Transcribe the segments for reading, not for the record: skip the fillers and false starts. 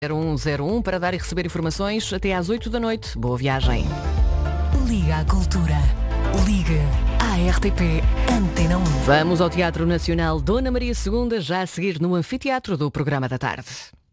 0101 para dar e receber informações até às 8 da noite. Boa viagem. Liga à Cultura. Liga à RTP Antena 1. Vamos ao Teatro Nacional Dona Maria II, já a seguir no anfiteatro do programa da tarde.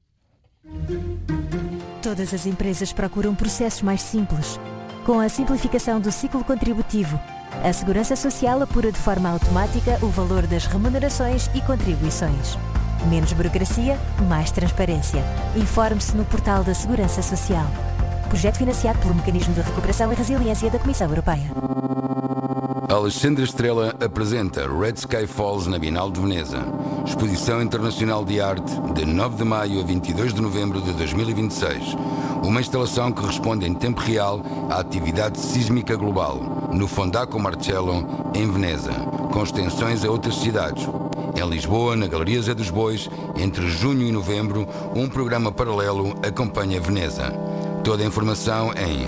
Todas as empresas procuram processos mais simples. Com a simplificação do ciclo contributivo, a Segurança Social apura de forma automática o valor das remunerações e contribuições. Menos burocracia, mais transparência. Informe-se no portal da Segurança Social. Projeto financiado pelo Mecanismo de Recuperação e Resiliência da Comissão Europeia. Alexandre Estrela apresenta Red Sky Falls na Bienal de Veneza. Exposição Internacional de Arte de 9 de maio a 22 de novembro de 2026. Uma instalação que responde em tempo real à atividade sísmica global, no Fondaco Marcello, em Veneza, com extensões a outras cidades. Em Lisboa, na Galeria Zé dos Bois, entre junho e novembro, um programa paralelo acompanha Veneza. Toda a informação em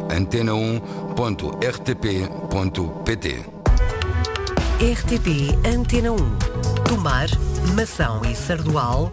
antena1.rtp.pt. RTP Antena 1. Tomar, Mação e Sardual,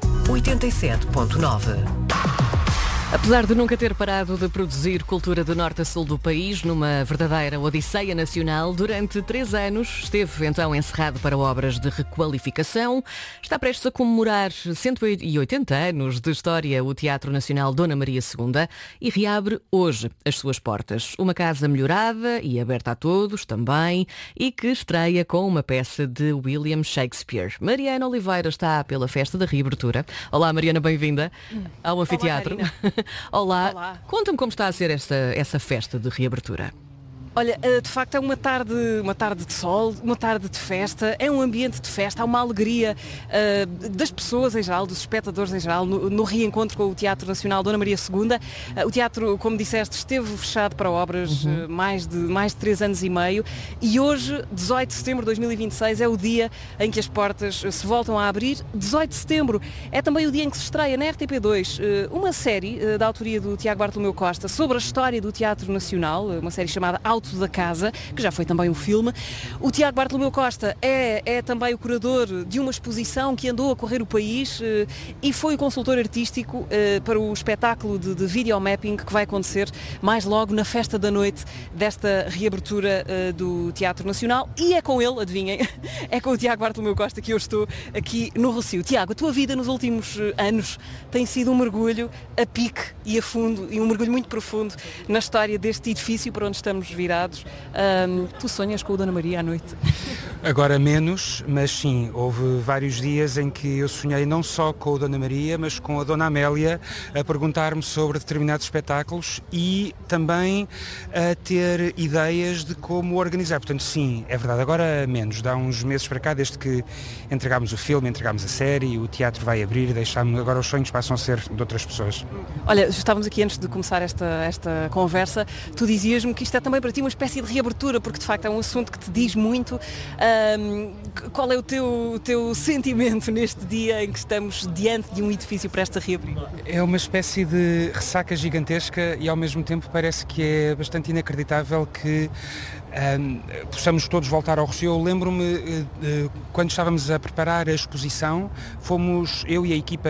87.9. Apesar de nunca ter parado de produzir cultura de norte a sul do país, numa verdadeira odisseia nacional, durante 3 anos esteve então encerrado para obras de requalificação. Está prestes a comemorar 180 anos de história o Teatro Nacional Dona Maria II e reabre hoje as suas portas. Uma casa melhorada e aberta a todos também e que estreia com uma peça de William Shakespeare. Mariana Oliveira está pela festa da reabertura. Olá Mariana, bem-vinda ao anfiteatro. Olá. Conta-me como está a ser essa festa de reabertura. Olha, de facto é uma tarde de sol, uma tarde de festa, é um ambiente de festa, há uma alegria das pessoas em geral, dos espectadores em geral, no reencontro com o Teatro Nacional Dona Maria II. O teatro, como disseste, esteve fechado para obras mais de 3 anos e meio e hoje, 18 de setembro de 2026, é o dia em que as portas se voltam a abrir. 18 de setembro é também o dia em que se estreia na RTP2 uma série da autoria do Tiago Bartolomeu Costa sobre a história do Teatro Nacional, uma série chamada Alto da Casa, que já foi também um filme. O Tiago Bartolomeu Costa é também o curador de uma exposição que andou a correr o país e foi o consultor artístico para o espetáculo de videomapping que vai acontecer mais logo na festa da noite desta reabertura do Teatro Nacional e é com ele, adivinhem, é com o Tiago Bartolomeu Costa que eu estou aqui no Rossio. Tiago, a tua vida nos últimos anos tem sido um mergulho a pique e a fundo e um mergulho muito profundo na história deste edifício para onde estamos virados. Tu sonhas com o Dona Maria à noite? Agora menos, mas sim, houve vários dias em que eu sonhei não só com a Dona Maria, mas com a Dona Amélia a perguntar-me sobre determinados espetáculos e também a ter ideias de como organizar. Portanto, sim, é verdade, agora menos. Dá uns meses para cá, desde que entregámos o filme, entregámos a série, o teatro vai abrir, agora os sonhos passam a ser de outras pessoas. Olha, estávamos aqui antes de começar esta conversa, tu dizias-me que isto é também para ti uma espécie de reabertura, porque de facto é um assunto que te diz muito. Qual é o teu sentimento neste dia em que estamos diante de um edifício prestes a reabrir? É uma espécie de ressaca gigantesca e ao mesmo tempo parece que é bastante inacreditável que possamos todos voltar ao Rossio. Eu lembro-me quando estávamos a preparar a exposição, fomos eu e a equipa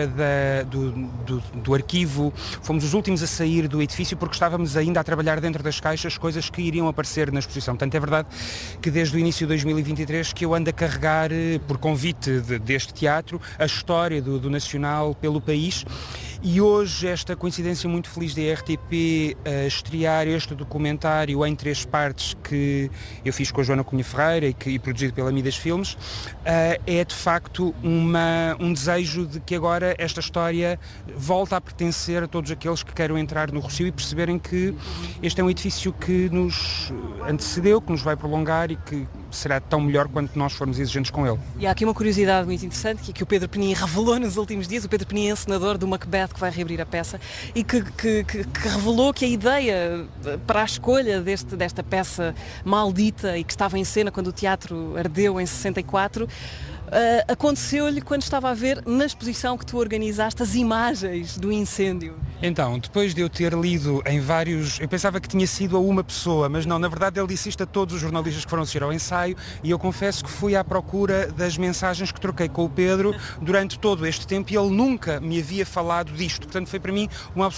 do arquivo, fomos os últimos a sair do edifício porque estávamos ainda a trabalhar dentro das caixas coisas que iriam aparecer na exposição. Portanto, é verdade que desde o início de 2023 que eu ando a carregar, por convite deste teatro, a história do Nacional pelo país. E hoje esta coincidência muito feliz da RTP estrear este documentário em 3 partes que eu fiz com a Joana Cunha Ferreira e produzido pela Midas Filmes, é de facto um desejo de que agora esta história volta a pertencer a todos aqueles que queiram entrar no Rossio e perceberem que este é um edifício que nos antecedeu, que nos vai prolongar e que será tão melhor quanto nós formos exigentes com ele. E há aqui uma curiosidade muito interessante que o Pedro Penin revelou nos últimos dias. O Pedro Penin é encenador do Macbeth que vai reabrir a peça e que revelou que a ideia para a escolha desta peça maldita e que estava em cena quando o teatro ardeu em 64 aconteceu-lhe quando estava a ver na exposição que tu organizaste as imagens do incêndio? Então, depois de eu ter lido em vários... Eu pensava que tinha sido a uma pessoa, mas não, na verdade ele disse isto a todos os jornalistas que foram assistir ao ensaio e eu confesso que fui à procura das mensagens que troquei com o Pedro durante todo este tempo e ele nunca me havia falado disto. Portanto, foi para mim uma